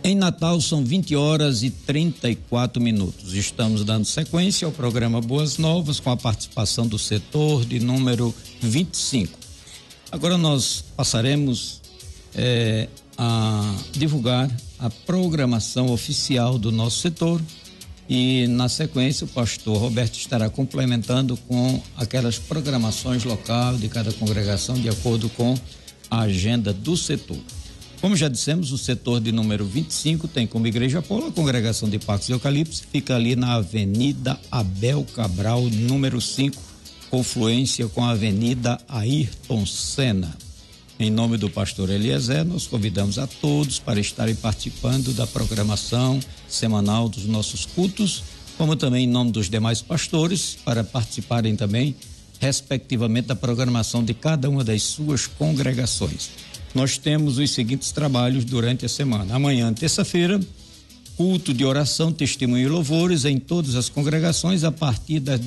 Em Natal são 20h34. Estamos dando sequência ao programa Boas Novas com a participação do setor de número 25. Agora nós passaremos a divulgar a programação oficial do nosso setor e na sequência o pastor Roberto estará complementando com aquelas programações locais de cada congregação de acordo com a agenda do setor. Como já dissemos, o setor de número 25 tem como Igreja Apolo a congregação de Pacos e Eucaliptos, fica ali na Avenida Abel Cabral, número 5, confluência com a Avenida Ayrton Senna. Em nome do pastor Eliezer, nós convidamos a todos para estarem participando da programação semanal dos nossos cultos, como também em nome dos demais pastores, para participarem também, respectivamente, da programação de cada uma das suas congregações. Nós temos os seguintes trabalhos durante a semana. Amanhã, terça-feira, culto de oração, testemunho e louvores em todas as congregações a partir das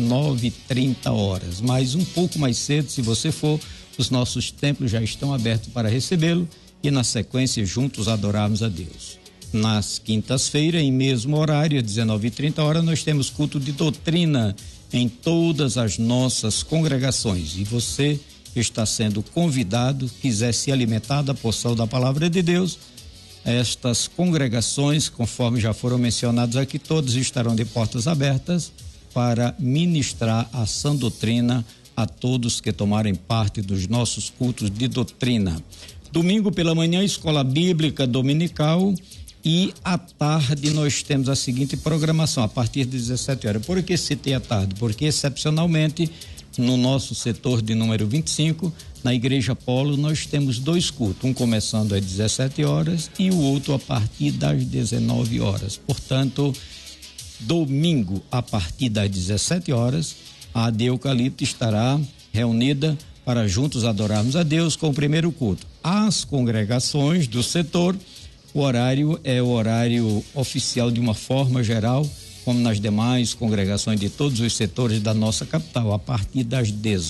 19h30. Mas um pouco mais cedo, se você for, os nossos templos já estão abertos para recebê-lo e na sequência juntos adorarmos a Deus. Nas quintas-feiras, em mesmo horário, às 19h30, nós temos culto de doutrina em todas as nossas congregações e você está sendo convidado, quiser se alimentar da porção da palavra de Deus. Estas congregações, conforme já foram mencionados aqui, todos estarão de portas abertas para ministrar a sã doutrina a todos que tomarem parte dos nossos cultos de doutrina. Domingo pela manhã, escola bíblica dominical, e à tarde nós temos a seguinte programação, a partir de 17h. Por que citei à tarde? Porque excepcionalmente no nosso setor de número 25, na Igreja Apolo, nós temos dois cultos, um começando às 17h e o outro a partir das 19h. Portanto, domingo a partir das 17h, a AD Eucalipto estará reunida para juntos adorarmos a Deus com o primeiro culto. As congregações do setor, o horário é o horário oficial de uma forma geral, como nas demais congregações de todos os setores da nossa capital. A partir das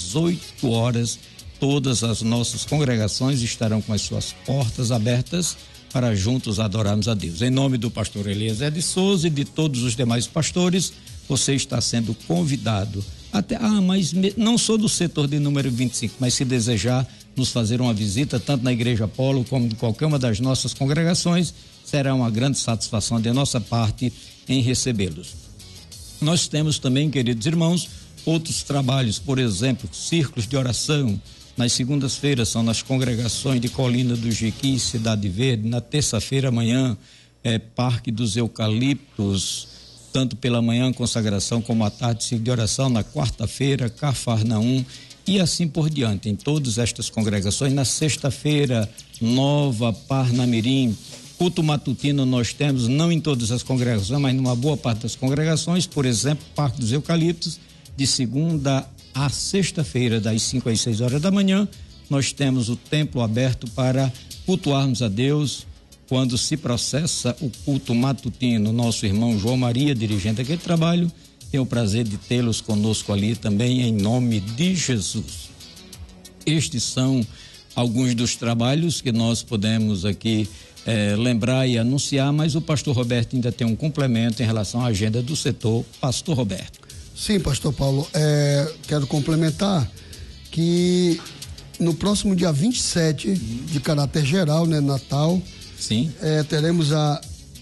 18h, todas as nossas congregações estarão com as suas portas abertas para juntos adorarmos a Deus. Em nome do pastor Eliezer de Souza e de todos os demais pastores, você está sendo convidado. Mas não sou do setor de número 25, mas se desejar nos fazer uma visita, tanto na Igreja Apolo como em qualquer uma das nossas congregações, será uma grande satisfação de nossa parte em recebê-los. Nós temos também, queridos irmãos, outros trabalhos, por exemplo, círculos de oração. Nas segundas-feiras são nas congregações de Colina do Jequi, Cidade Verde. Na terça-feira, amanhã, Parque dos Eucaliptos, tanto pela manhã, consagração, como à tarde, círculo de oração. Na quarta-feira, Cafarnaum, e assim por diante, em todas estas congregações. Na sexta-feira, Nova Parnamirim. Culto matutino nós temos, não em todas as congregações, mas numa boa parte das congregações, por exemplo, Parque dos Eucaliptos, de segunda a sexta-feira, das 5 às 6h da manhã, nós temos o templo aberto para cultuarmos a Deus. Quando se processa o culto matutino, nosso irmão João Maria, dirigente daquele trabalho, tem o prazer de tê-los conosco ali também, em nome de Jesus. Estes são alguns dos trabalhos que nós podemos aqui lembrar e anunciar, mas o pastor Roberto ainda tem um complemento em relação à agenda do setor. Pastor Roberto. Sim, pastor Paulo, quero complementar que no próximo dia 27, de caráter geral, né, Natal, sim, teremos a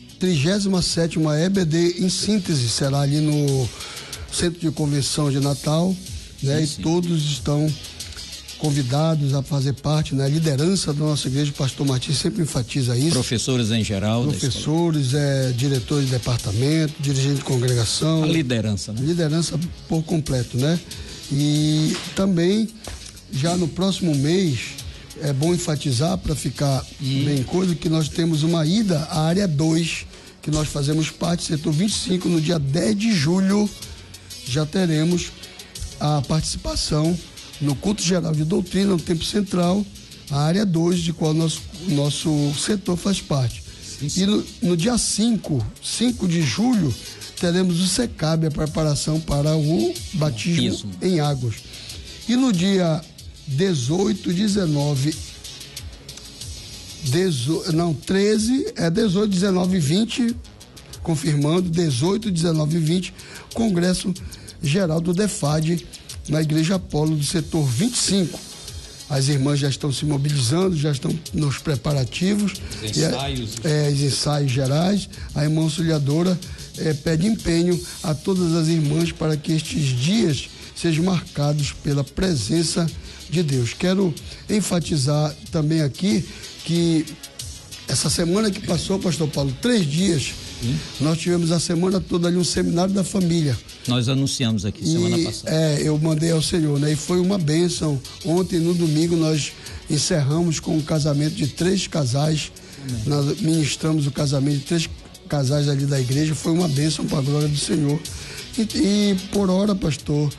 37ª EBD em síntese, será ali no Centro de Convenção de Natal, né? Sim. E todos estão convidados a fazer parte, né? A liderança da nossa igreja, o pastor Martins sempre enfatiza isso. Professores em geral. Professores, diretores de departamento, dirigente de congregação. A liderança, né? Liderança por completo, né? E também, já no próximo mês, é bom enfatizar para ficar bem coisa, que nós temos uma ida à área 2, que nós fazemos parte, setor 25, no dia 10 de julho, já teremos a participação no culto geral de doutrina, no Templo Central, a área 2, de qual nosso setor faz parte. Sim. E no dia 5 de julho, teremos o SECAB, a preparação para o batismo em águas. E no dia 18, 19 13, 18, 19 e 20, confirmando, 18, 19 e 20, Congresso Geral do DEFAD, na Igreja Apolo do setor 25. As irmãs já estão se mobilizando, já estão nos preparativos. Os ensaios gerais. A irmã auxiliadora pede empenho a todas as irmãs para que estes dias sejam marcados pela presença de Deus. Quero enfatizar também aqui que essa semana que passou, pastor Paulo, 3 dias, nós tivemos a semana toda ali um seminário da família. Nós anunciamos aqui semana passada. Eu mandei ao Senhor, né? E foi uma bênção. Ontem, no domingo, nós encerramos com o casamento de 3 casais. Nós ministramos o casamento de 3 casais ali da igreja. Foi uma bênção para a glória do Senhor. E por hora, pastor,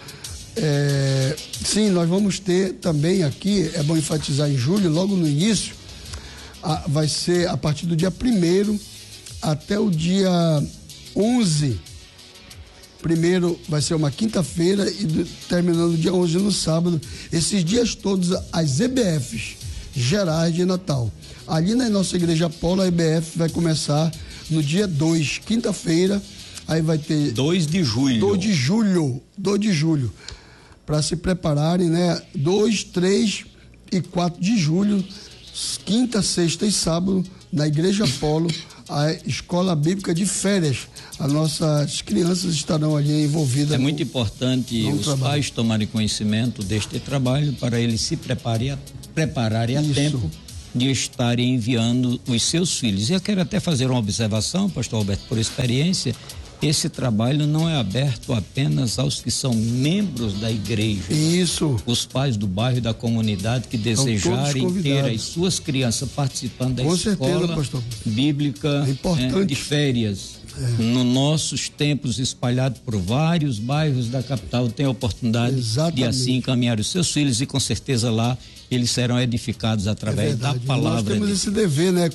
sim, nós vamos ter também aqui, é bom enfatizar, em julho, logo no início, vai ser a partir do dia 1º até o dia 11. Primeiro vai ser uma quinta-feira e terminando o dia 11 no sábado. Esses dias todos, as EBFs gerais de Natal. Ali na nossa Igreja Apolo, a EBF vai começar no dia 2, quinta-feira. Aí vai ter... 2 de julho. 2 de julho. Para se prepararem, né? 2, 3 e 4 de julho, quinta, sexta e sábado, na Igreja Apolo, a Escola Bíblica de Férias. As nossas crianças estarão ali envolvidas. É muito importante os pais tomarem conhecimento deste trabalho para eles se prepararem a tempo de estarem enviando os seus filhos. E eu quero até fazer uma observação, pastor Alberto, por experiência. Esse trabalho não é aberto apenas aos que são membros da igreja. Isso. Os pais do bairro e da comunidade que desejarem ter as suas crianças participando da escola bíblica de férias. Nos nossos tempos, espalhado por vários bairros da capital, tem a oportunidade de assim encaminhar os seus filhos e com certeza lá eles serão edificados através da palavra. Nós temos esse dever, né?